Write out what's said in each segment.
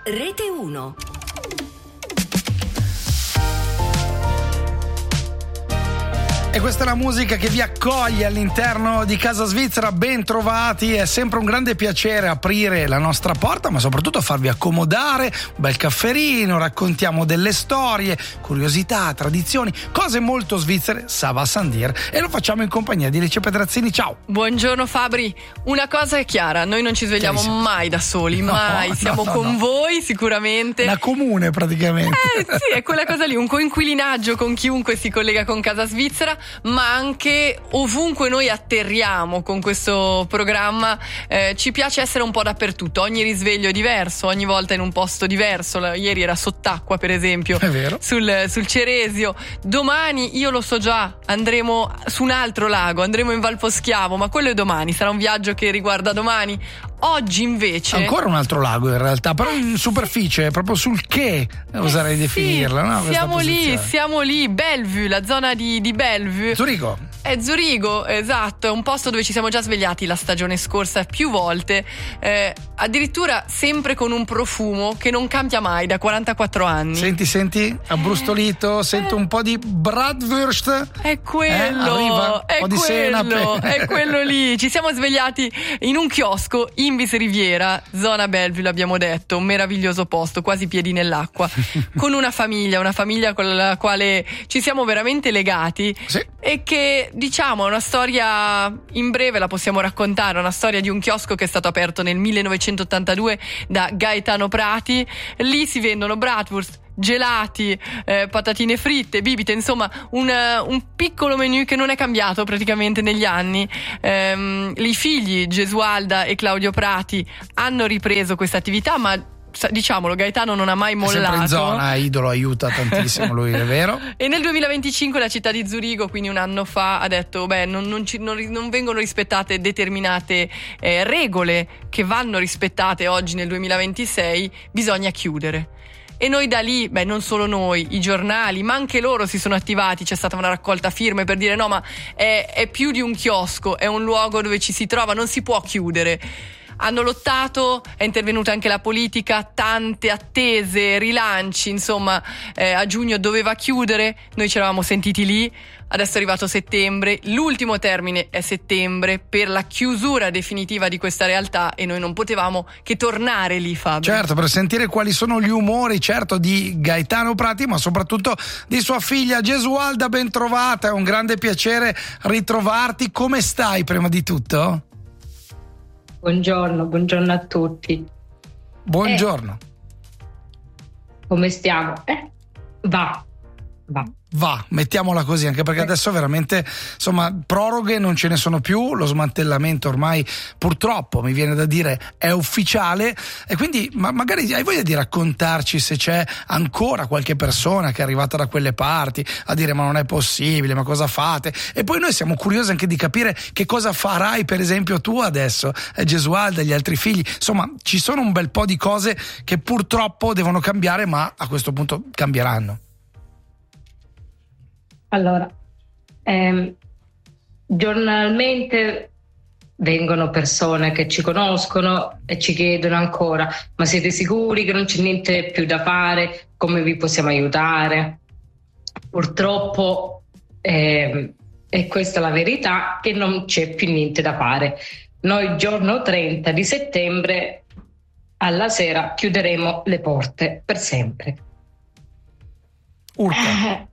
Rete 1. E questa è la musica che vi accoglie all'interno di Casa Svizzera. Ben trovati, è sempre un grande piacere aprire la nostra porta, ma soprattutto farvi accomodare un bel cafferino, raccontiamo delle storie, curiosità, tradizioni, cose molto svizzere, ça va sans dire, e lo facciamo in compagnia di Alice Pedrazzini. Ciao! Buongiorno Fabri, una cosa è chiara, noi non ci svegliamo mai da soli, mai, siamo con voi sicuramente. Una comune praticamente. Sì, è quella cosa lì, un coinquilinaggio con chiunque si collega con Casa Svizzera, ma anche ovunque noi atterriamo con questo programma. Ci piace essere un po' dappertutto, ogni risveglio è diverso, ogni volta in un posto diverso. Ieri era sott'acqua, per esempio, è vero, sul Ceresio. Domani, io lo so già, andremo su un altro lago, andremo in Valposchiavo, ma quello è domani, sarà un viaggio che riguarda domani. Oggi invece ancora un altro lago in realtà, però in superficie, proprio sul che oserei definirla, no? Siamo lì, Bellevue, la zona di Bellevue. Zurigo. È Zurigo, esatto, è un posto dove ci siamo già svegliati la stagione scorsa più volte, addirittura sempre con un profumo che non cambia mai da 44 anni. Senti, abbrustolito, sento un po' di bratwurst. È quello, arriva, è un po' di senape. È quello lì. Ci siamo svegliati in un chiosco Invis Riviera, zona Bellevue, l'abbiamo detto, un meraviglioso posto, quasi piedi nell'acqua, con una famiglia con la quale ci siamo veramente legati, sì. E che, diciamo, è una storia, in breve la possiamo raccontare, una storia di un chiosco che è stato aperto nel 1982 da Gaetano Prati. Lì si vendono bratwurst, gelati, patatine fritte, bibite, insomma un piccolo menù che non è cambiato praticamente negli anni. I figli Gesualda e Claudio Prati hanno ripreso questa attività, ma diciamolo, Gaetano non ha mai mollato. È sempre in zona, Idolo aiuta tantissimo lui, è vero. E nel 2025 la città di Zurigo, quindi un anno fa, ha detto non vengono rispettate determinate regole che vanno rispettate oggi nel 2026, bisogna chiudere. E noi da lì, non solo noi, i giornali, ma anche loro si sono attivati, c'è stata una raccolta firme per dire no, ma è più di un chiosco, è un luogo dove ci si trova, non si può chiudere. Hanno lottato, è intervenuta anche la politica, tante attese, rilanci, insomma, a giugno doveva chiudere, noi ci eravamo sentiti lì, adesso è arrivato settembre, l'ultimo termine è settembre per la chiusura definitiva di questa realtà e noi non potevamo che tornare lì, Fabio. Certo, per sentire quali sono gli umori, certo, di Gaetano Prati, ma soprattutto di sua figlia Gesualda. Ben trovata, è un grande piacere ritrovarti. Come stai prima di tutto? Buongiorno a tutti. Buongiorno. Come stiamo? Va, mettiamola così, anche perché adesso veramente, insomma, proroghe non ce ne sono più, lo smantellamento ormai purtroppo, mi viene da dire, è ufficiale, e quindi magari hai voglia di raccontarci se c'è ancora qualche persona che è arrivata da quelle parti a dire ma non è possibile, ma cosa fate? E poi noi siamo curiosi anche di capire che cosa farai, per esempio, tu adesso, Gesualda e gli altri figli. Insomma, ci sono un bel po' di cose che purtroppo devono cambiare, ma a questo punto cambieranno. Allora, giornalmente vengono persone che ci conoscono e ci chiedono ancora: ma siete sicuri che non c'è niente più da fare? Come vi possiamo aiutare? Purtroppo è questa la verità, che non c'è più niente da fare. Noi il giorno 30 di settembre alla sera chiuderemo le porte per sempre. Urca.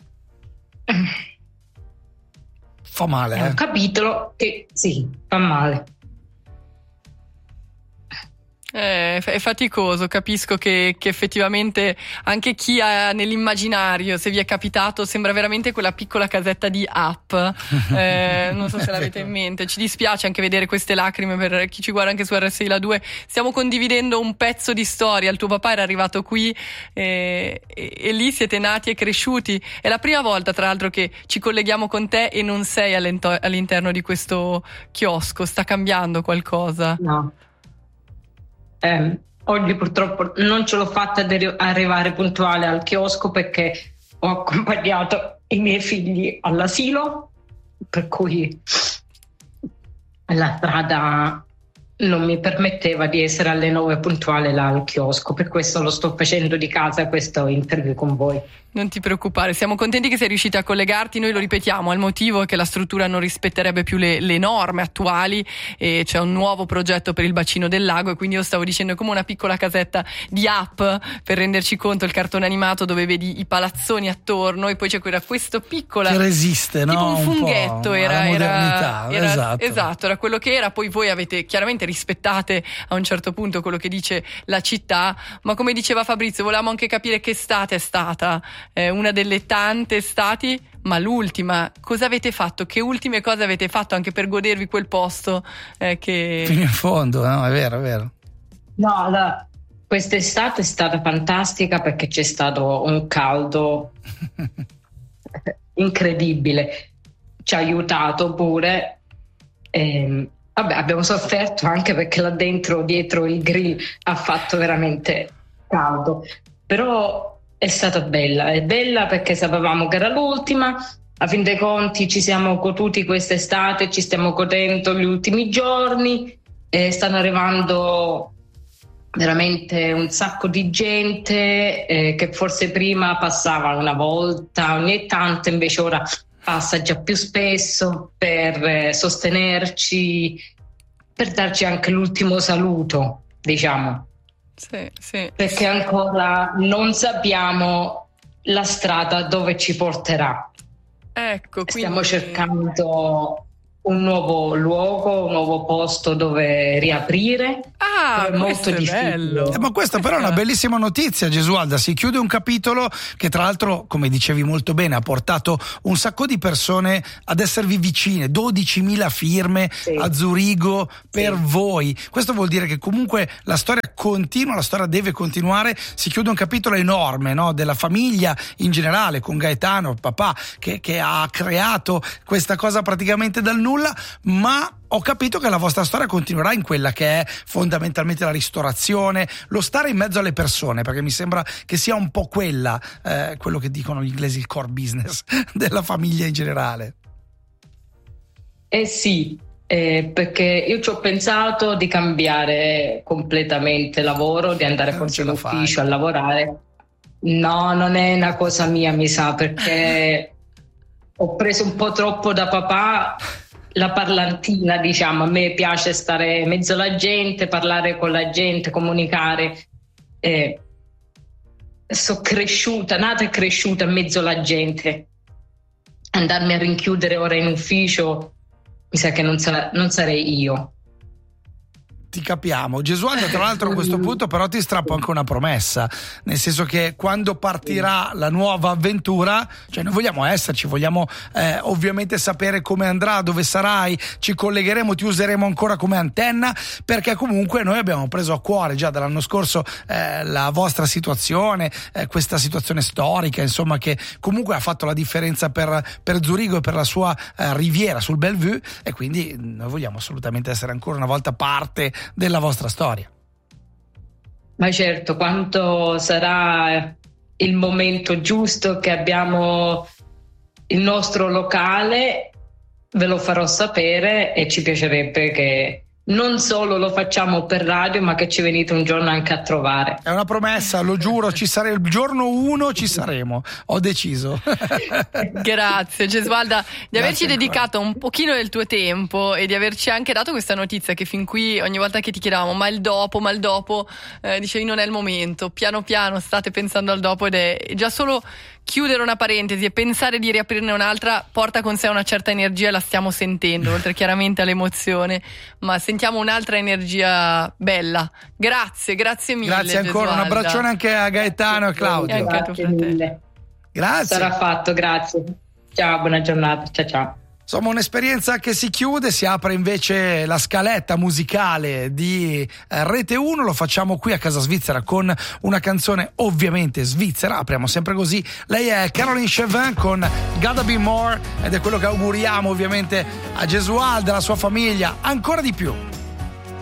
Fa male, È un capitolo che sì, fa male. È faticoso, capisco che effettivamente anche chi ha nell'immaginario, se vi è capitato, sembra veramente quella piccola casetta di App, non so se l'avete in mente. Ci dispiace anche vedere queste lacrime per chi ci guarda anche su RSI La 2. Stiamo condividendo un pezzo di storia, il tuo papà era arrivato qui e lì siete nati e cresciuti. È la prima volta tra l'altro che ci colleghiamo con te e non sei all'interno di questo chiosco. Sta cambiando qualcosa? No. Oggi purtroppo non ce l'ho fatta ad arrivare puntuale al chiosco perché ho accompagnato i miei figli all'asilo, per cui la strada non mi permetteva di essere alle 9 puntuale là al chiosco, per questo lo sto facendo di casa questo interview con voi. Non ti preoccupare, siamo contenti che sei riuscita a collegarti. Noi lo ripetiamo, il motivo è che la struttura non rispetterebbe più le norme attuali e c'è un nuovo progetto per il bacino del lago, e quindi io stavo dicendo come una piccola casetta di app per renderci conto, il cartone animato dove vedi i palazzoni attorno e poi c'è questo piccola che resiste, tipo no? un funghetto, alla modernità, esatto, era quello che era. Poi voi avete chiaramente rispettate a un certo punto quello che dice la città, ma come diceva Fabrizio volevamo anche capire che estate è stata, una delle tante estati, ma l'ultima. Cosa avete fatto? Che ultime cose avete fatto anche per godervi quel posto che... Fino in fondo, no? È vero, è vero. No, quest'estate è stata fantastica perché c'è stato un caldo incredibile, ci ha aiutato pure. Vabbè, abbiamo sofferto anche perché là dentro, dietro il grill, ha fatto veramente caldo, però è stata bella, è bella perché sapevamo che era l'ultima. A fin dei conti ci siamo goduti quest'estate, ci stiamo godendo gli ultimi giorni, stanno arrivando veramente un sacco di gente che forse prima passava una volta ogni tanto, invece ora passa già più spesso per sostenerci, per darci anche l'ultimo saluto, diciamo. Sì. Perché ancora non sappiamo la strada dove ci porterà. Ecco, stiamo cercando un nuovo luogo, un nuovo posto dove riaprire. È molto difficile. Bello. Ma questa però è una bellissima notizia, Gesualda. Si chiude un capitolo che tra l'altro, come dicevi molto bene, ha portato un sacco di persone ad esservi vicine, 12.000 firme a Zurigo per voi. Questo vuol dire che comunque la storia continua, la storia deve continuare. Si chiude un capitolo enorme, no? Della famiglia in generale, con Gaetano, il papà, che ha creato questa cosa praticamente dal nulla, ma ho capito che la vostra storia continuerà in quella che è fondamentalmente la ristorazione, lo stare in mezzo alle persone, perché mi sembra che sia un po' quello che dicono gli inglesi, il core business della famiglia in generale. Sì, perché io ci ho pensato di cambiare completamente lavoro, di andare forse in ufficio a lavorare. No, non è una cosa mia, mi sa, perché ho preso un po' troppo da papà la parlantina, diciamo. A me piace stare in mezzo alla gente, parlare con la gente, comunicare. Sono cresciuta, nata e cresciuta in mezzo alla gente. Andarmi a rinchiudere ora in ufficio, mi sa che non sarei io. Ti capiamo. Gesualdo, tra l'altro a questo punto però ti strappo anche una promessa, nel senso che quando partirà la nuova avventura, cioè noi vogliamo esserci, vogliamo ovviamente sapere come andrà, dove sarai, ci collegheremo, ti useremo ancora come antenna, perché comunque noi abbiamo preso a cuore già dall'anno scorso la vostra situazione, questa situazione storica, insomma, che comunque ha fatto la differenza per Zurigo e per la sua riviera sul Bellevue, e quindi noi vogliamo assolutamente essere ancora una volta parte della vostra storia. Ma certo, quanto sarà il momento giusto che abbiamo il nostro locale, ve lo farò sapere, e ci piacerebbe che non solo lo facciamo per radio, ma che ci venite un giorno anche a trovare. È una promessa, lo giuro, ci saremo il giorno 1, ci saremo, ho deciso. Grazie Gesualda di averci dedicato un pochino del tuo tempo e di averci anche dato questa notizia che fin qui ogni volta che ti chiedevamo ma il dopo, dicevi non è il momento, piano piano state pensando al dopo, ed è già solo chiudere una parentesi e pensare di riaprirne un'altra porta con sé una certa energia, e la stiamo sentendo, oltre chiaramente all'emozione, ma sentiamo un'altra energia bella. Grazie mille. Grazie ancora, Gesualda. un abbraccione anche a Gaetano e a Claudio. E anche a tuo fratello. Grazie. Sarà fatto, grazie. Ciao, buona giornata. Ciao. Insomma, un'esperienza che si chiude, si apre invece la scaletta musicale di Rete 1, lo facciamo qui a Casa Svizzera con una canzone ovviamente svizzera, apriamo sempre così. Lei è Caroline Chevin con Gotta Be More, ed è quello che auguriamo ovviamente a Gesualda, alla sua famiglia, ancora di più.